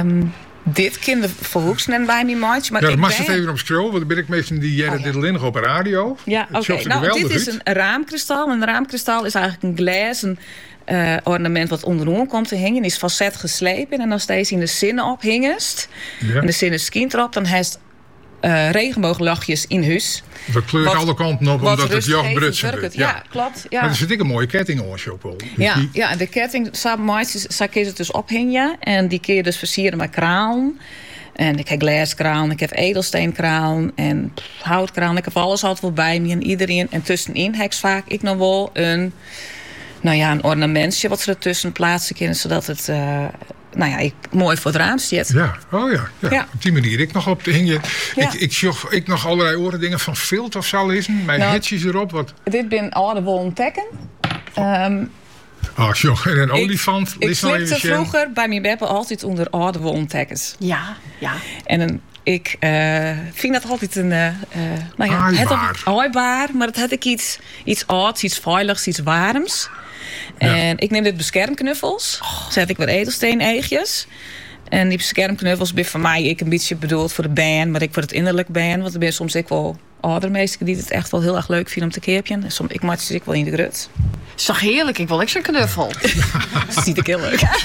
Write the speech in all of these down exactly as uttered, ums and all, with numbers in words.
Um, dit kind verhoeksen en bij me maatje. Maar ja, ik dan mag ben... je het even op scrollen, want dan ben ik meestal die jaren oh, ja. dit alleen nog op de radio. Ja, oké. Okay. Nou, dit is een raamkristal. Een raamkristal is eigenlijk een glazen uh, ornament wat onderom komt te hangen. Is facet geslepen en dan steeds in de zinnen ophingest. Ja. En de zinnen skint erop, dan heeft Uh, regenbooglachjes in huis. Dat kleurt wat, alle kanten op omdat het jacht brutsen wordt. Ja, ja, klopt. Ja. Maar er zit ik een mooie ketting aan, Chopol. Ja, ja, de ketting, zo kun je het dus ophingen. En die kun je dus versieren met kraan. En ik heb glaskraan, ik heb edelsteenkraan en houtkraan. Ik heb alles altijd wel bij me en iedereen. En tussenin heb ik vaak ik nog wel een, nou ja, een ornamentje wat ze ertussen plaatsen kunnen, zodat het... Uh, Nou ja, ik, mooi voor het raam zit. Ja, oh ja, ja. ja. Op die manier. Ik nog op de hing je. Ja. Ik, ik zag ik nog allerlei oren dingen van Vilt of zo lezen. Mijn nou, hitjes erop. Wat... Dit ben oude wollen tekken. Um, oh, joh. En een olifant. Ik, ik slipte vroeger bij mijn beppen altijd onder oude wollen tekkens. Ja, ja. En een, ik uh, vind dat altijd een... Uh, uh, nou ja, aaibaar. Het aaibaar, maar het had ik iets, iets ouds, iets veiligs, iets warms. Ja. En ik neem dit beschermknuffels. Oh. Zet ik weer edelsteeneegjes. En die beschermknuffels ben voor mij ik een beetje bedoeld voor de band. Maar ik voor het innerlijk band. Want er ben soms ik wel ouder meesten die het echt wel heel erg leuk vinden om te keerpjen. En soms ik maak ze ik wel in de grut. Zag heerlijk, ik wil ik zo'n knuffel. Dat ziet ik heel leuk. Ja.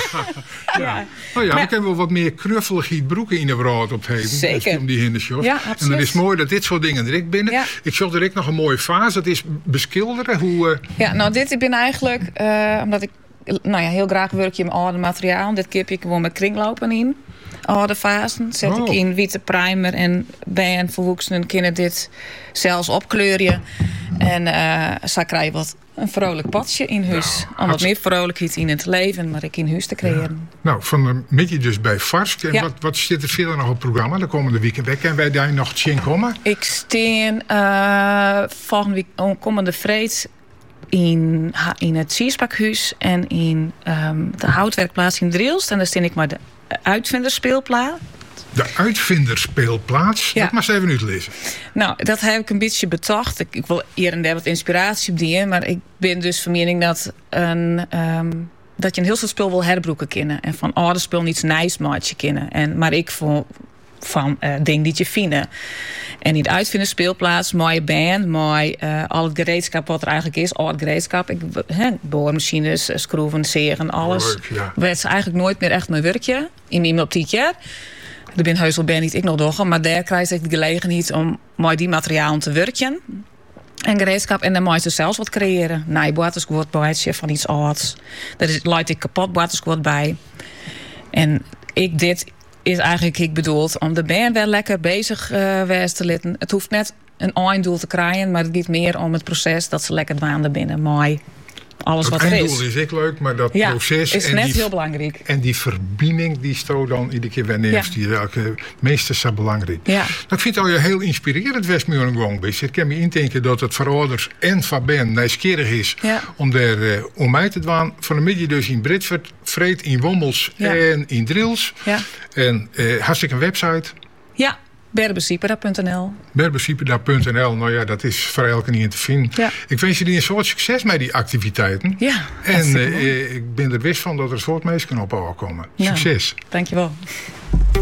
Ja. Oh ja, we kunnen wel wat meer knuffelige broeken in de brood op hebben. Zeker. Om die hindersjos. Ja, en dan is het mooi dat dit soort dingen direct binnen. Ja. Ik zag direct nog een mooie fase. Dat is beschilderen. Hoe, uh... Ja, nou dit ik ben eigenlijk, uh, omdat ik nou ja, heel graag werk je met oude materiaal. Dit keer heb ik gewoon met kringlopen in. Oude fasen zet oh. ik in witte primer en bij en verhoeksen kunnen dit zelfs opkleuren. En uh, zo krijg je wat een vrolijk padje in huis. Nou, om wat meer vrolijkheid in het leven, maar ik in huis te creëren. Ja. Nou, van de middag dus bij Varsk. En ja. wat, wat zit er verder nog op het programma de komende weekend? Waar kunnen wij daar nog zien komen? Ik steen uh, volgende week komende vreed in, in het Sierspakhuis en in um, de houtwerkplaats in Drielst. En daar steen ik maar de uitvinderspeelplaats. De uitvinderspeelplaats? Ja. Dat mag even uitlezen. Nou, dat heb ik een beetje bedacht. Ik, ik wil hier en daar wat inspiratie op die, maar ik ben dus van mening dat, een, um, dat je een heel soort spul wil herbroeken kennen. En van oude spul niets nice maatje kennen. En maar ik voor van uh, dingen die je vinden. En in de uitvinderspeelplaats, mooie band, mooi uh, al het gereedschap wat er eigenlijk is, al het gereedschap, ik, he, boormachines, schroeven, zeren, alles. Leuk, ja. Werd ze eigenlijk nooit meer echt mijn werkje in mijn optiekje. Er ben heus wel ben niet ik nog doggen, maar daar krijg ik de gelegenheid om mooi die materialen te werken. En gereedschap, en dan moet je zelfs wat creëren. Nee, boatersquad bijtje van iets ouds. Daar laat ik kapot boatersquad bij. En ik dit is eigenlijk, ik bedoeld, om de band wel lekker bezig uh, wees te laten. Het hoeft net een einddoel te krijgen, maar het gaat meer om het proces dat ze lekker dwaan binnen. Mooi. Alles het wat er is. Het einddoel is ik leuk, maar dat ja, proces is en net die, heel belangrijk. En die verbinding die sto dan iedere keer weer neemt, ja. die welke meeste zo belangrijk. Ja. Nou, ik vind het al heel inspirerend Westmuur en Gong. Ik kan me indenken dat het voor ouders en voor ben nieuwsgierig is ja. om daar uh, om mij te dwaan. Van de middag dus in Britford, Vreed in Wommels ja. en in Driels. Ja. En uh, hartstikke een website. Ja. berbersipera punt n l berbersipera punt n l, nou ja, dat is voor elke niet te vinden. Ja. Ik wens jullie een soort succes met die activiteiten. Ja, en uh, ik ben er wist van dat er een soort mensen op komen. Ja. Succes. Dankjewel.